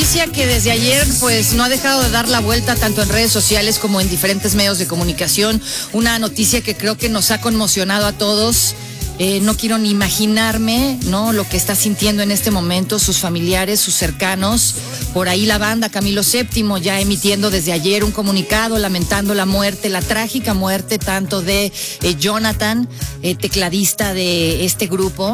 noticia que desde ayer pues no ha dejado de dar la vuelta tanto en redes sociales como en diferentes medios de comunicación. Una noticia que creo que nos ha conmocionado a todos. No quiero ni imaginarme, ¿no?, lo que está sintiendo en este momento sus familiares, sus cercanos. Por ahí la banda Camilo VII ya emitiendo desde ayer un comunicado lamentando la muerte, la trágica muerte tanto de Jonathan, tecladista de este grupo,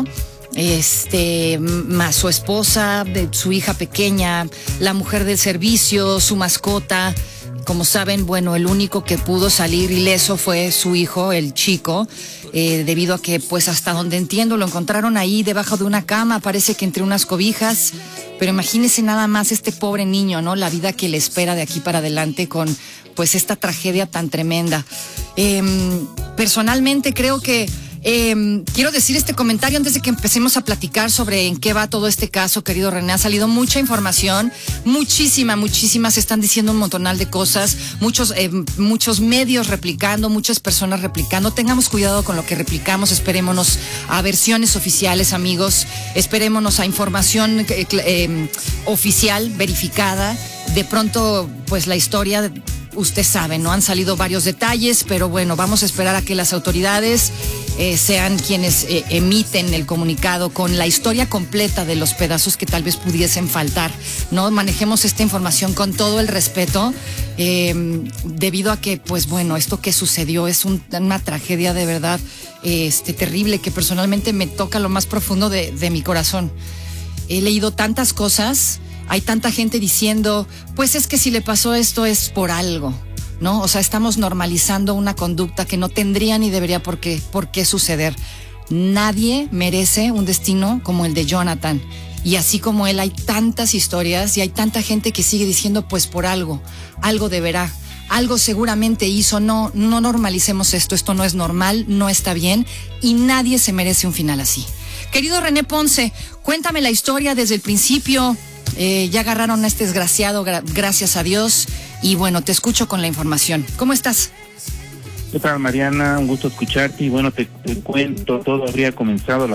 más su esposa, de su hija pequeña, la mujer del servicio, su mascota. Como saben, bueno, el único que pudo salir ileso fue su hijo, el chico, debido a que, pues hasta donde entiendo, lo encontraron ahí debajo de una cama, parece que entre unas cobijas, pero imagínense nada más este pobre niño, ¿no? La vida que le espera de aquí para adelante con, pues, esta tragedia tan tremenda. Personalmente creo que quiero decir este comentario antes de que empecemos a platicar sobre en qué va todo este caso, querido René. Ha salido mucha información, muchísimas, se están diciendo un montonal de cosas, muchos medios replicando, muchas personas replicando. Tengamos cuidado con lo que replicamos, esperémonos a versiones oficiales, amigos, esperémonos a información oficial, verificada. De pronto, pues la historia, usted sabe, ¿no? Han salido varios detalles, pero bueno, vamos a esperar a que las autoridades sean quienes emiten el comunicado con la historia completa de los pedazos que tal vez pudiesen faltar, ¿no? Manejemos esta información con todo el respeto, debido a que, pues bueno, esto que sucedió es una tragedia de verdad terrible, que personalmente me toca lo más profundo de mi corazón. He leído tantas cosas. Hay tanta gente diciendo, pues es que si le pasó esto es por algo, ¿no? O sea, estamos normalizando una conducta que no tendría ni debería por qué suceder. Nadie merece un destino como el de Jonathan. Y así como él, hay tantas historias y hay tanta gente que sigue diciendo, pues por algo deberá. Algo seguramente hizo. No normalicemos esto no es normal, no está bien y nadie se merece un final así. Querido René Ponce, cuéntame la historia desde el principio. Ya agarraron a este desgraciado, gracias a Dios, y bueno, te escucho con la información. ¿Cómo estás? ¿Qué tal, Mariana? Un gusto escucharte y bueno, te cuento, todo habría comenzado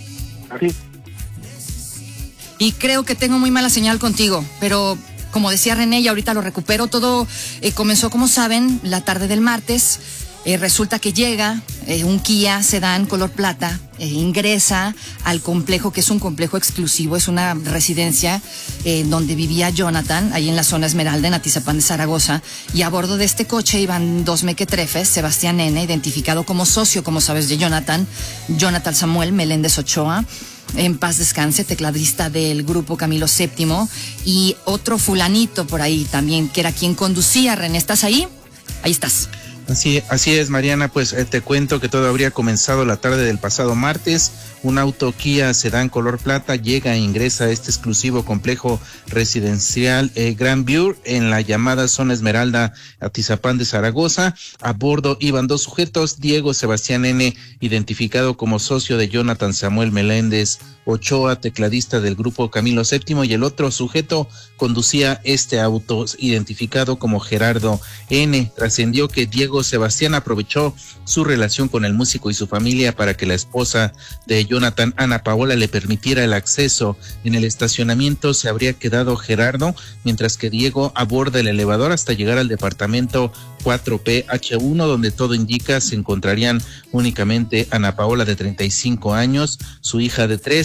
Y creo que tengo muy mala señal contigo, pero como decía René, y ahorita lo recupero, todo comenzó, como saben, la tarde del martes. Resulta que llega un Kia sedán color plata, ingresa al complejo, que es un complejo exclusivo, es una residencia donde vivía Jonathan, ahí en la zona Esmeralda, en Atizapán de Zaragoza, y a bordo de este coche iban dos mequetrefes, Sebastián N., identificado como socio, como sabes, de Jonathan Samuel Meléndez Ochoa, en paz descanse, tecladista del grupo Camilo VII, y otro fulanito por ahí también, que era quien conducía. René, ¿estás ahí? Ahí estás. Así es, Mariana, pues te cuento que todo habría comenzado la tarde del pasado martes. Un auto Kia sedán color plata llega e ingresa a este exclusivo complejo residencial Grand View en la llamada zona Esmeralda, Atizapán de Zaragoza. A bordo iban dos sujetos, Diego Sebastián N., identificado como socio de Jonathan Samuel Meléndez Ochoa, tecladista del grupo Camilo VII, y el otro sujeto conducía este auto, identificado como Gerardo N. Trascendió que Diego Sebastián aprovechó su relación con el músico y su familia para que la esposa de Jonathan, Ana Paola, le permitiera el acceso. En el estacionamiento se habría quedado Gerardo, mientras que Diego aborda el elevador hasta llegar al departamento 4PH1, donde todo indica se encontrarían únicamente Ana Paola, de 35 años, su hija de 3,